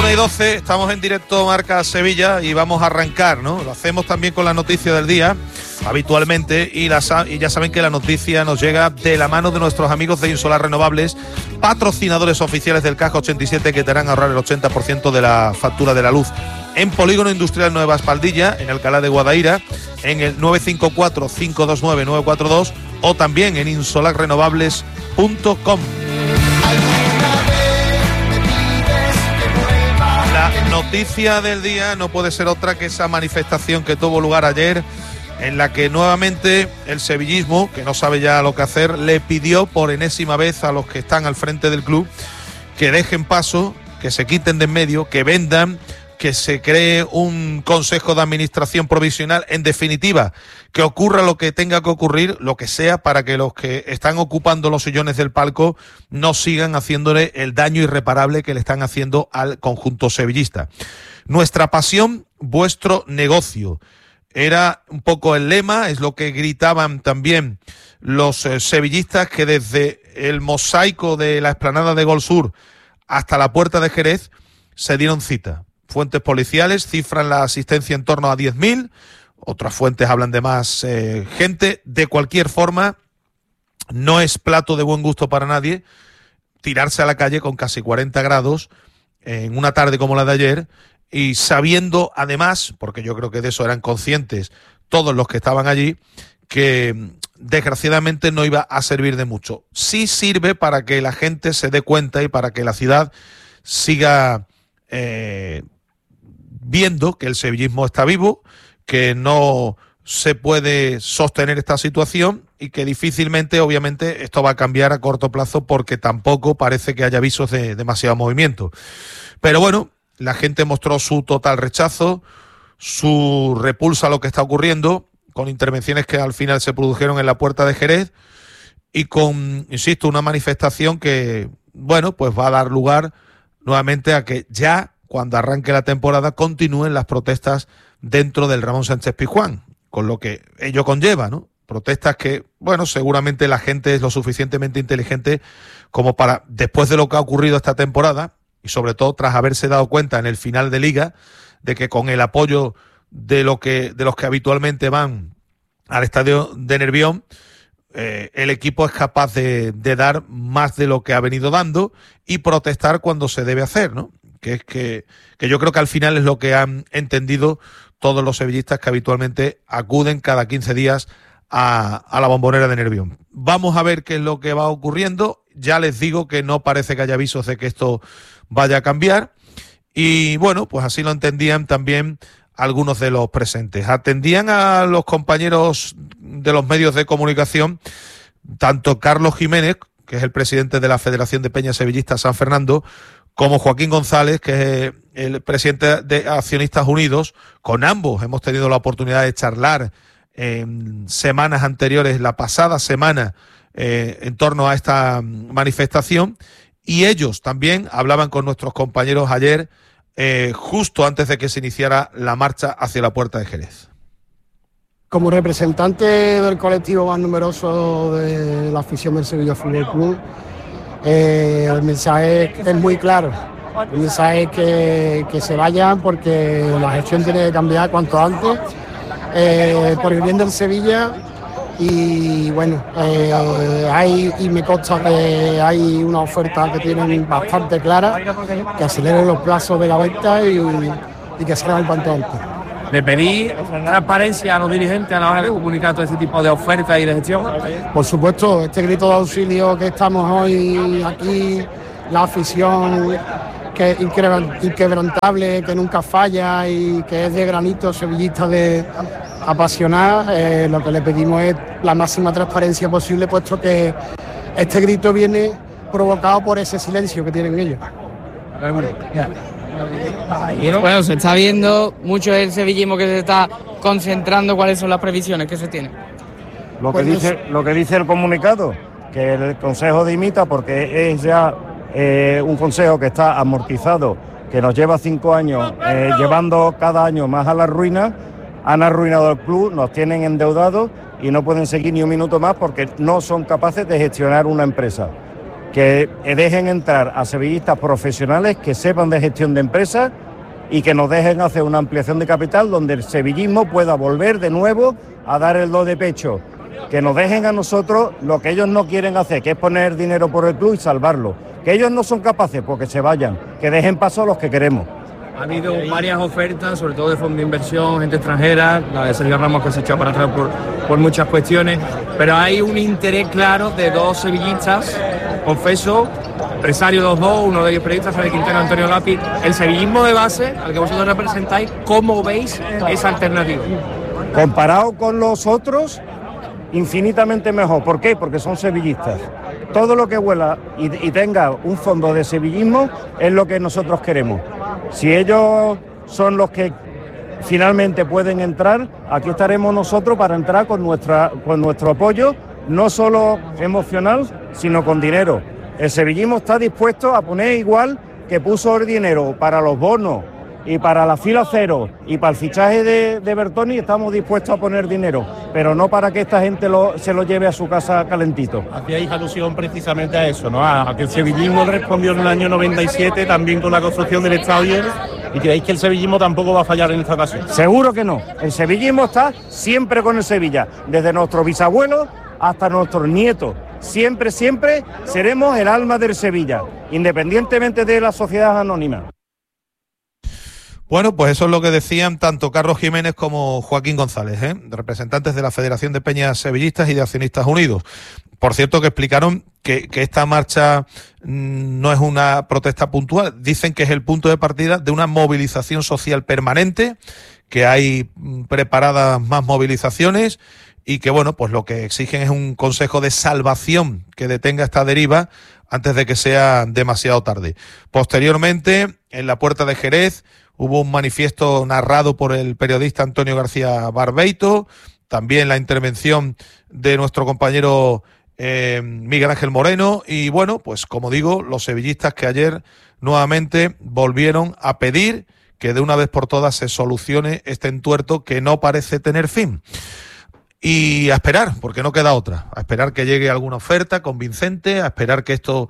1:12, estamos en directo Marca Sevilla y vamos a arrancar, ¿no? Lo hacemos también con la noticia del día, habitualmente, y ya saben que la noticia nos llega de la mano de nuestros amigos de Insolar Renovables, patrocinadores oficiales del Caja 87, que te harán ahorrar el 80% de la factura de la luz. En Polígono Industrial Nueva Espaldilla, en Alcalá de Guadaira, en el 954-529-942 o también en insolarrenovables.com. La noticia del día no puede ser otra que esa manifestación que tuvo lugar ayer, en la que nuevamente el sevillismo, que no sabe ya lo que hacer, le pidió por enésima vez a los que están al frente del club que dejen paso, que se quiten de en medio, que vendan, que se cree un consejo de administración provisional, en definitiva, que ocurra lo que tenga que ocurrir, lo que sea, para que los que están ocupando los sillones del palco no sigan haciéndole el daño irreparable que le están haciendo al conjunto sevillista. Nuestra pasión, vuestro negocio. Era un poco el lema, es lo que gritaban también los sevillistas que desde el mosaico de la explanada de Gol Sur hasta la puerta de Jerez se dieron cita. Fuentes policiales cifran la asistencia en torno a 10.000, otras fuentes hablan de más gente. De cualquier forma, no es plato de buen gusto para nadie tirarse a la calle con casi 40 grados en una tarde como la de ayer y sabiendo además, porque yo creo que de eso eran conscientes todos los que estaban allí, que desgraciadamente no iba a servir de mucho. Sí sirve para que la gente se dé cuenta y para que la ciudad siga viendo que el sevillismo está vivo, que no se puede sostener esta situación y que difícilmente, obviamente, esto va a cambiar a corto plazo porque tampoco parece que haya avisos de demasiado movimiento. Pero bueno, la gente mostró su total rechazo, su repulsa a lo que está ocurriendo, con intervenciones que al final se produjeron en la puerta de Jerez y con, insisto, una manifestación que, bueno, pues va a dar lugar nuevamente a que ya, cuando arranque la temporada, continúen las protestas dentro del Ramón Sánchez Pizjuán, con lo que ello conlleva, ¿no? Protestas que, bueno, seguramente la gente es lo suficientemente inteligente como para, después de lo que ha ocurrido esta temporada, y sobre todo tras haberse dado cuenta en el final de Liga, de que con el apoyo de los que habitualmente van al estadio de Nervión, el equipo es capaz de dar más de lo que ha venido dando y protestar cuando se debe hacer, ¿no? Que es que yo creo que al final es lo que han entendido todos los sevillistas que habitualmente acuden cada 15 días a la Bombonera de Nervión. Vamos a ver qué es lo que va ocurriendo. Ya les digo que no parece que haya avisos de que esto vaya a cambiar. Y bueno, pues así lo entendían también algunos de los presentes. Atendían a los compañeros de los medios de comunicación, tanto Carlos Jiménez, que es el presidente de la Federación de Peñas Sevillistas San Fernando, como Joaquín González, que es el presidente de Accionistas Unidos. Con ambos hemos tenido la oportunidad de charlar en semanas anteriores, la pasada semana, en torno a esta manifestación, y ellos también hablaban con nuestros compañeros ayer, justo antes de que se iniciara la marcha hacia la puerta de Jerez. Como representante del colectivo más numeroso de la afición del Sevilla Fútbol Club, el mensaje es muy claro. El mensaje es que se vayan porque la gestión tiene que cambiar cuanto antes, por el bien del Sevilla. Y bueno, me consta que hay una oferta que tienen bastante clara, que aceleren los plazos de la venta y que salgan cuanto antes. ¿Le pedí transparencia a los dirigentes a la hora de comunicar todo ese tipo de ofertas y de gestión? Por supuesto, este grito de auxilio que estamos hoy aquí, la afición que es inquebrantable, que nunca falla y que es de granito, sevillista de apasionar, lo que le pedimos es la máxima transparencia posible, puesto que este grito viene provocado por ese silencio que tienen ellos. Bueno, se está viendo mucho el sevillismo que se está concentrando. ¿Cuáles son las previsiones que se tienen? Lo que dice el comunicado, que el Consejo dimita porque es ya un consejo que está amortizado, que nos lleva 5 años llevando cada año más a la ruina. Han arruinado el club, nos tienen endeudados y no pueden seguir ni un minuto más porque no son capaces de gestionar una empresa. que dejen entrar a sevillistas profesionales que sepan de gestión de empresas y que nos dejen hacer una ampliación de capital donde el sevillismo pueda volver de nuevo a dar el do de pecho. Que nos dejen a nosotros lo que ellos no quieren hacer, que es poner dinero por el club y salvarlo. Que ellos no son capaces, pues que se vayan, que dejen paso a los que queremos. Ha habido varias ofertas, sobre todo de fondos de inversión, gente extranjera, la de Sergio Ramos que se echó para atrás por muchas cuestiones, pero hay un interés claro de dos sevillistas, confeso, empresarios los dos, uno de ellos periodista, Javier Quintana, Antonio Lápiz. El sevillismo de base, al que vosotros representáis, ¿cómo veis esa alternativa? Comparado con los otros, infinitamente mejor. ¿Por qué? Porque son sevillistas. Todo lo que huela y tenga un fondo de sevillismo es lo que nosotros queremos. Si ellos son los que finalmente pueden entrar, aquí estaremos nosotros para entrar con nuestro apoyo, no solo emocional, sino con dinero. El sevillismo está dispuesto a poner igual que puso el dinero para los bonos y para la fila cero y para el fichaje de Bertoni, estamos dispuestos a poner dinero, pero no para que esta gente se lo lleve a su casa calentito. Hacíais alusión precisamente a eso, ¿no? A que el sevillismo respondió en el año 97 también con la construcción del estadio, y creéis que el sevillismo tampoco va a fallar en esta ocasión. Seguro que no. El sevillismo está siempre con el Sevilla, desde nuestros bisabuelos hasta nuestros nietos. Siempre, siempre seremos el alma del Sevilla, independientemente de la sociedad anónima. Bueno, pues eso es lo que decían tanto Carlos Jiménez como Joaquín González, representantes de la Federación de Peñas Sevillistas y de Accionistas Unidos. Por cierto, que explicaron que esta marcha no es una protesta puntual. Dicen que es el punto de partida de una movilización social permanente, que hay preparadas más movilizaciones y que, bueno, pues lo que exigen es un consejo de salvación que detenga esta deriva antes de que sea demasiado tarde. Posteriormente, en la Puerta de Jerez, hubo un manifiesto narrado por el periodista Antonio García Barbeito, también la intervención de nuestro compañero Miguel Ángel Moreno y bueno, pues como digo, los sevillistas que ayer nuevamente volvieron a pedir que de una vez por todas se solucione este entuerto que no parece tener fin. Y a esperar, porque no queda otra, a esperar que llegue alguna oferta convincente, a esperar que esto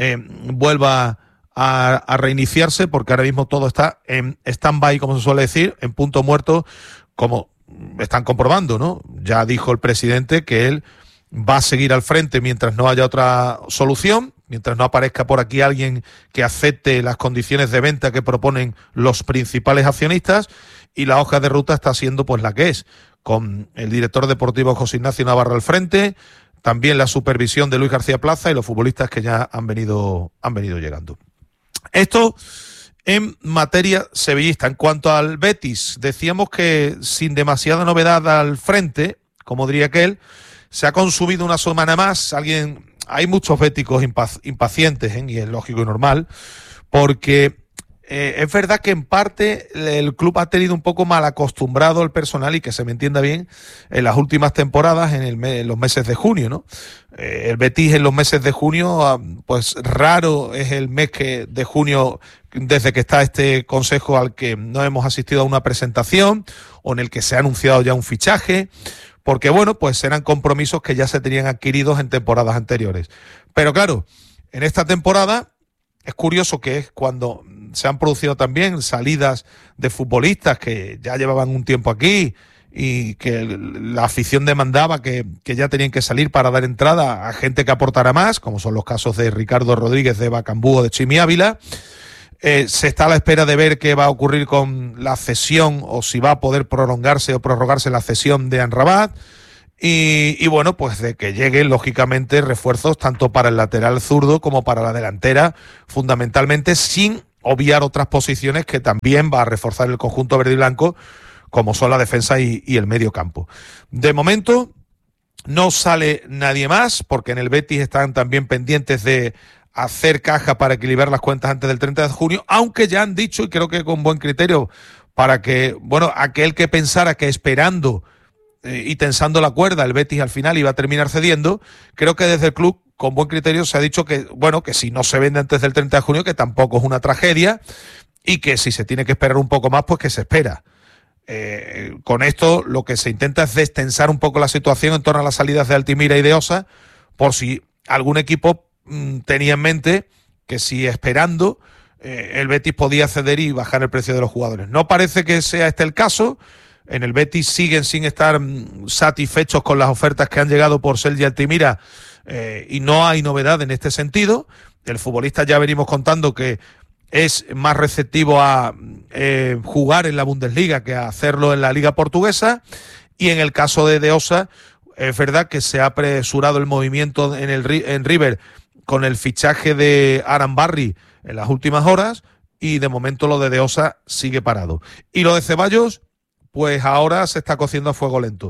vuelva a reiniciarse, porque ahora mismo todo está en stand-by, como se suele decir, en punto muerto, como están comprobando, ¿no? Ya dijo el presidente que él va a seguir al frente mientras no haya otra solución, mientras no aparezca por aquí alguien que acepte las condiciones de venta que proponen los principales accionistas, y la hoja de ruta está siendo pues la que es, con el director deportivo José Ignacio Navarra al frente, también la supervisión de Luis García Plaza y los futbolistas que ya han venido llegando. Esto en materia sevillista. En cuanto al Betis, decíamos que sin demasiada novedad al frente, como diría aquel, se ha consumido una semana más. Hay muchos béticos impacientes, y es lógico y normal, porque es verdad que en parte el club ha tenido un poco mal acostumbrado el personal, y que se me entienda bien, en las últimas temporadas, en los meses de junio, ¿no? El Betis en los meses de junio, pues raro es el mes de junio desde que está este consejo al que no hemos asistido a una presentación o en el que se ha anunciado ya un fichaje, porque bueno, pues eran compromisos que ya se tenían adquiridos en temporadas anteriores. Pero claro, en esta temporada es curioso que es cuando se han producido también salidas de futbolistas que ya llevaban un tiempo aquí y que la afición demandaba que ya tenían que salir para dar entrada a gente que aportara más, como son los casos de Ricardo Rodríguez, de Bacambú o de Chimi Ávila. Se está a la espera de ver qué va a ocurrir con la cesión, o si va a poder prolongarse o prorrogarse la cesión de Amrabat. Y bueno, pues de que lleguen, lógicamente, refuerzos tanto para el lateral zurdo como para la delantera, fundamentalmente, sin obviar otras posiciones que también va a reforzar el conjunto verde y blanco, como son la defensa y el medio campo. De momento no sale nadie más, porque en el Betis están también pendientes de hacer caja para equilibrar las cuentas antes del 30 de junio, aunque ya han dicho, y creo que con buen criterio, para que, bueno, aquel que pensara que esperando y tensando la cuerda el Betis al final iba a terminar cediendo, creo que desde el club con buen criterio se ha dicho que, bueno, que si no se vende antes del 30 de junio, que tampoco es una tragedia, y que si se tiene que esperar un poco más, pues que se espera. Con esto lo que se intenta es destensar un poco la situación en torno a las salidas de Altimira y de Osa, por si algún equipo tenía en mente que si esperando el Betis podía ceder y bajar el precio de los jugadores. No parece que sea este el caso. En el Betis siguen sin estar satisfechos con las ofertas que han llegado por Sergi Altimira y no hay novedad en este sentido. El futbolista ya venimos contando que es más receptivo a jugar en la Bundesliga que a hacerlo en la Liga Portuguesa. Y en el caso de De Osa, es verdad que se ha apresurado el movimiento en River con el fichaje de Aran Barry en las últimas horas y de momento lo de De Osa sigue parado. Y lo de Ceballos, pues ahora se está cociendo a fuego lento.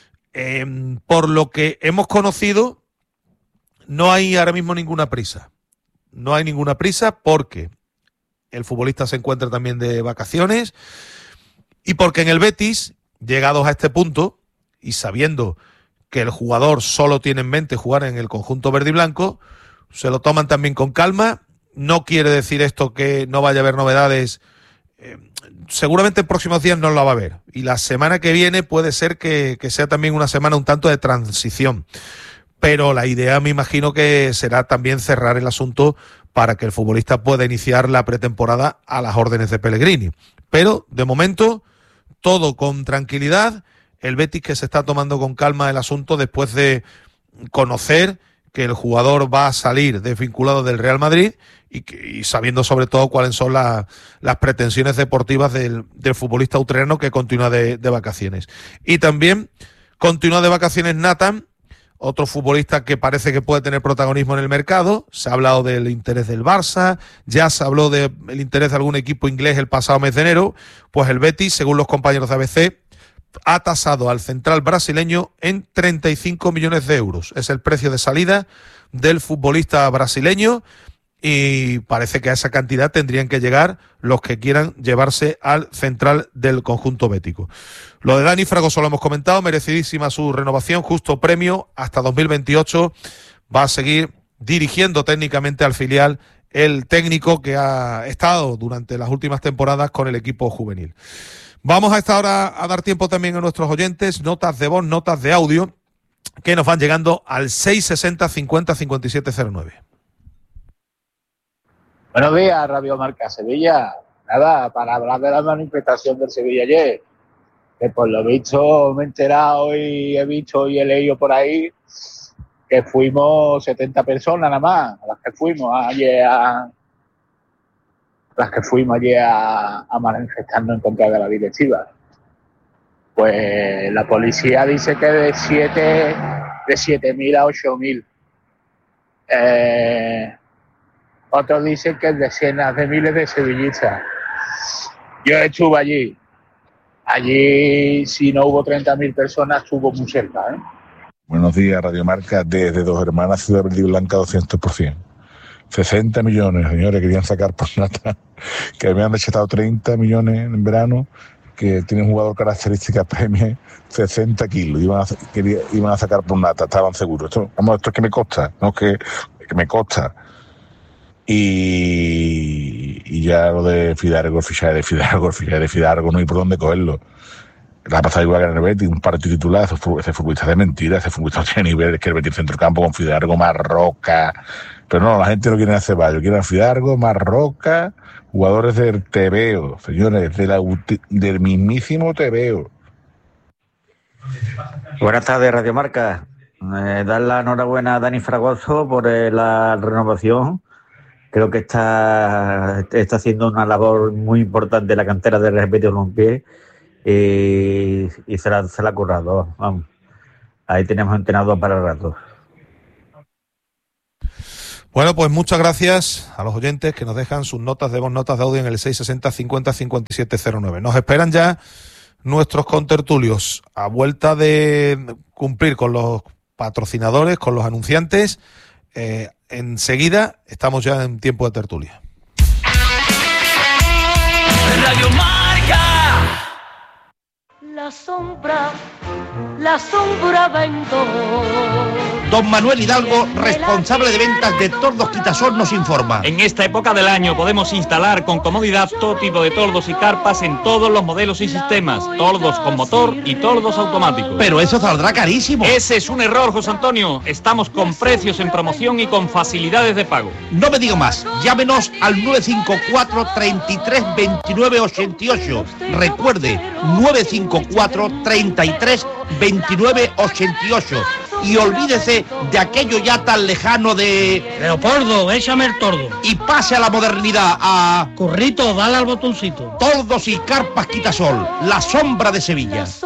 Por lo que hemos conocido, no hay ahora mismo ninguna prisa. No hay ninguna prisa porque el futbolista se encuentra también de vacaciones y porque en el Betis, llegados a este punto y sabiendo que el jugador solo tiene en mente jugar en el conjunto verde y blanco, se lo toman también con calma. No quiere decir esto que no vaya a haber novedades. Seguramente en próximos días no la va a haber. Y la semana que viene puede ser que sea también una semana un tanto de transición. Pero la idea me imagino que será también cerrar el asunto para que el futbolista pueda iniciar la pretemporada a las órdenes de Pellegrini. Pero, de momento, todo con tranquilidad. El Betis que se está tomando con calma el asunto después de conocer que el jugador va a salir desvinculado del Real Madrid y sabiendo sobre todo cuáles son las pretensiones deportivas del futbolista ucraniano que continúa de vacaciones. Y también continúa de vacaciones Nathan, otro futbolista que parece que puede tener protagonismo en el mercado. Se ha hablado del interés del Barça, ya se habló del interés de algún equipo inglés el pasado mes de enero. Pues el Betis, según los compañeros de ABC, ha tasado al central brasileño en 35 millones de euros. Es el precio de salida del futbolista brasileño y parece que a esa cantidad tendrían que llegar los que quieran llevarse al central del conjunto bético. Lo de Dani Fragoso lo hemos comentado, merecidísima su renovación, justo premio hasta 2028. Va a seguir dirigiendo técnicamente al filial el técnico que ha estado durante las últimas temporadas con el equipo juvenil. Vamos a esta hora a dar tiempo también a nuestros oyentes, notas de voz, notas de audio, que nos van llegando al 660 50 5709. Buenos días, Radio Marca Sevilla. Nada, para hablar de la manifestación del Sevilla ayer, que por lo visto me he enterado y he visto y he leído por ahí que fuimos 70 personas nada más, a las que fuimos ayer a manifestarnos en contra de la directiva. Pues la policía dice que de 7.000 a 8.000. Otros dicen que es decenas de miles de sevillistas. Yo estuve allí. Allí, si no hubo 30.000 personas, estuvo muy cerca, ¿eh? Buenos días, Radio Marca, desde Dos Hermanas, Ciudad Verde y Blanca, 200%. 60 millones, señores, querían sacar por nata, que habían rechetado 30 millones en verano, que tienen un jugador características premium 60 kilos, iban a sacar por nata, estaban seguros. Esto es que me consta, no es que me consta. Y ya lo de Fidalgo, el fichaje de Fidalgo, no hay por dónde cogerlo. La ha pasado igual que en el Betis, un partido titular, ese futbolista de mentira, ese futbolista no tiene nivel, es que el Betis centrocampo con Fidalgo, Marroca. Pero no, la gente no quiere a Ceballos, quiere a Fidalgo, Marroca, jugadores del Tebeo, señores, del mismísimo Tebeo. Buenas tardes, Radio Marca. Dar la enhorabuena a Dani Fragoso por la renovación. Creo que está haciendo una labor muy importante en la cantera del Real Betis Balompié y se la ha currado. Vamos. Ahí tenemos entrenador para el rato. Bueno, pues muchas gracias a los oyentes que nos dejan sus notas de voz, notas de audio en el 660 50 5709. Nos esperan ya nuestros contertulios a vuelta de cumplir con los patrocinadores, con los anunciantes. Enseguida estamos ya en tiempo de tertulia. Radio Marca. La sombra, la sombra vendo. Don Manuel Hidalgo, responsable de ventas de Tordos Quitasol, nos informa. En esta época del año podemos instalar con comodidad todo tipo de tordos y carpas en todos los modelos y sistemas, tordos con motor y tordos automáticos. Pero eso saldrá carísimo. Ese es un error, José Antonio. Estamos con precios en promoción y con facilidades de pago. No me digo más, llámenos al 954 33 29 88. Recuerde, 954 33 29 88. Y olvídese de aquello ya tan lejano de... Leopoldo, échame el tordo. Y pase a la modernidad, a... Currito, dale al botoncito. Tordos y carpas Quitasol, la sombra de Sevilla.